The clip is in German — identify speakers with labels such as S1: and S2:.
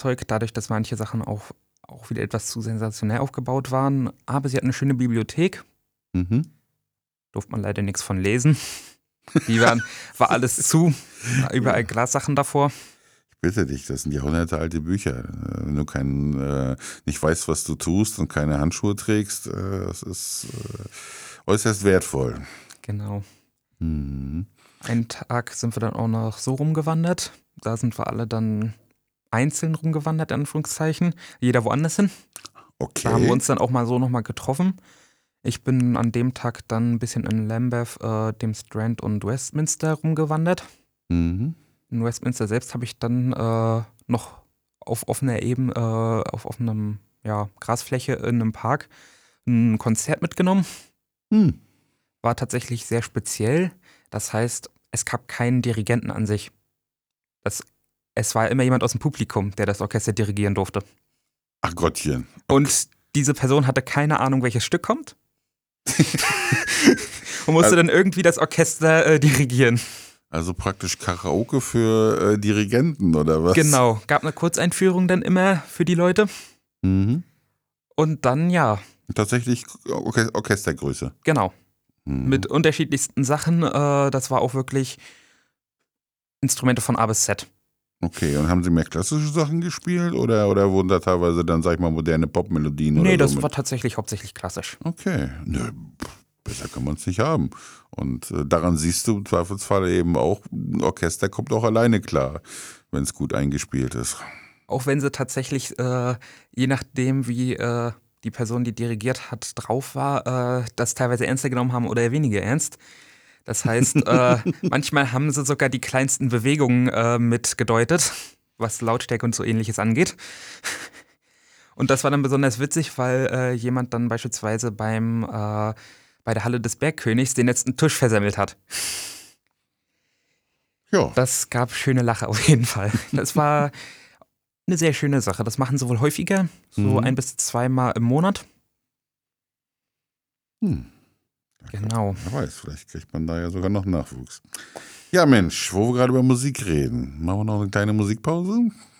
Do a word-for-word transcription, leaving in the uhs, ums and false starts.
S1: Zeug, dadurch, dass manche Sachen auch, auch wieder etwas zu sensationell aufgebaut waren. Aber sie hat eine schöne Bibliothek.
S2: Mhm.
S1: Durfte man leider nichts von lesen. Die waren, war alles zu, überall Glassachen davor.
S2: Ich bitte dich, das sind jahrhundertealte Bücher. Wenn du kein, äh, nicht weißt, was du tust und keine Handschuhe trägst, äh, das ist äh, äußerst wertvoll.
S1: Genau.
S2: Mhm.
S1: Einen Tag sind wir dann auch noch so rumgewandert. Da sind wir alle dann einzeln rumgewandert, in Anführungszeichen. Jeder woanders hin.
S2: Okay.
S1: Da haben wir uns dann auch mal so nochmal getroffen. Ich bin an dem Tag dann ein bisschen in Lambeth, äh, dem Strand und Westminster rumgewandert.
S2: Mhm.
S1: In Westminster selbst habe ich dann äh, noch auf offener Ebene, äh, auf offenem ja, Grasfläche in einem Park ein Konzert mitgenommen.
S2: Hm.
S1: War tatsächlich sehr speziell. Das heißt, es gab keinen Dirigenten an sich. Das, es war immer jemand aus dem Publikum, der das Orchester dirigieren durfte.
S2: Ach Gottchen.
S1: Und diese Person hatte keine Ahnung, welches Stück kommt. Und musste
S2: Also-
S1: dann irgendwie das Orchester äh, dirigieren.
S2: Also praktisch Karaoke für äh, Dirigenten oder was?
S1: Genau, gab eine Kurzeinführung dann immer für die Leute.
S2: Mhm.
S1: Und dann, ja,
S2: Tatsächlich Orche- Orchestergröße.
S1: genau,
S2: Mhm.
S1: mit unterschiedlichsten Sachen. Äh, das war auch wirklich Instrumente von A bis Z.
S2: Okay, und haben Sie mehr klassische Sachen gespielt oder, oder wurden da teilweise dann, sag ich mal, moderne Popmelodien
S1: Nee,
S2: oder
S1: das
S2: so mit?
S1: war tatsächlich hauptsächlich klassisch.
S2: Okay, nö, pff, besser kann man es nicht haben. Und äh, daran siehst du im Zweifelsfall eben auch, ein Orchester kommt auch alleine klar, wenn es gut eingespielt ist.
S1: Auch wenn sie tatsächlich, äh, je nachdem, wie äh, die Person, die dirigiert hat, drauf war, äh, das teilweise ernster genommen haben oder weniger ernst. Das heißt, äh, manchmal haben sie sogar die kleinsten Bewegungen äh, mitgedeutet, was Lautstärke und so ähnliches angeht. Und das war dann besonders witzig, weil äh, jemand dann beispielsweise beim äh, bei der Halle des Bergkönigs den letzten Tisch versemmelt hat.
S2: Ja,
S1: Das gab schöne Lache auf jeden Fall. Das war eine sehr schöne Sache. Das machen sie wohl häufiger, so
S2: Mhm.
S1: ein bis zweimal im Monat.
S2: hm.
S1: Genau.
S2: Wer weiß, vielleicht kriegt man da ja sogar noch Nachwuchs. Ja Mensch, wo wir gerade über Musik reden, machen wir noch eine kleine Musikpause?